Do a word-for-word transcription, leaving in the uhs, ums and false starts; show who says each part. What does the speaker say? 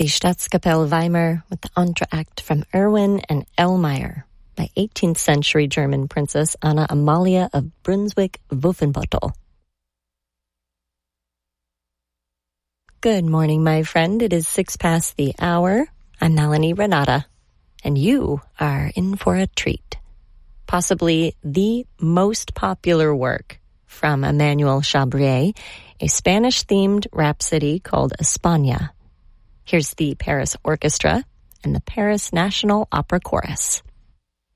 Speaker 1: the Staatskapelle Weimar with the entr'acte from Erwin and Elmeyer by eighteenth century German Princess Anna Amalia of Brunswick-Wolfenbüttel. Good morning, my friend. It is six past the hour. I'm Melanie Renata, and you are in for a treat. Possibly the most popular work from Emmanuel Chabrier, a Spanish-themed rhapsody called España. Here's the Paris Orchestra and the Paris National Opera Chorus.